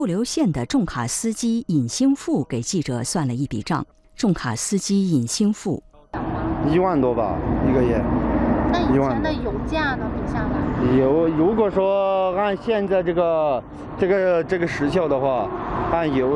物流线的重卡司机尹兴富给记者算了一笔账。重卡司机尹兴富 1万多吧一个月。 那以前的油价呢？比下来如果说按现在这个时效的话，按油